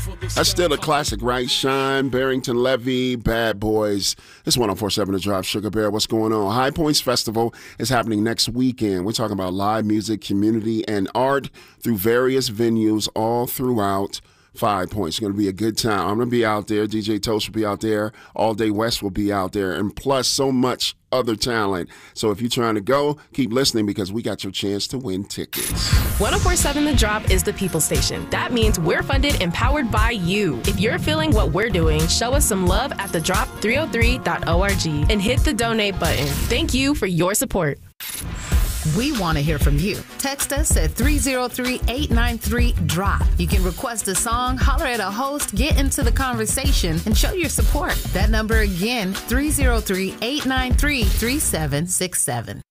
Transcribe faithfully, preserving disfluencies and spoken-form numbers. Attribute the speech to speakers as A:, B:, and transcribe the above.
A: That's still a classic, right? Shine, Barrington Levy, Bad Boys. It's one oh four point seven The Drive. Sugar Bear, what's going on? High Points Festival is happening next weekend. We're talking about live music, community, and art through various venues all throughout Five Points. It's going to be a good time. I'm going to be out there. D J Toast will be out there. All Day West will be out there. And plus so much other talent. So if you're trying to go, keep listening because we got your chance to win tickets.
B: one oh four point seven The Drop is the people station. That means we're funded and powered by you. If you're feeling what we're doing, show us some love at the drop three oh three dot org and hit the donate button. Thank you for your support.
C: We want to hear from you. Text us at three oh three, eight nine three, D R O P. You can request a song, holler at a host, get into the conversation, and show your support. That number again, three oh three, eight nine three, three seven six seven.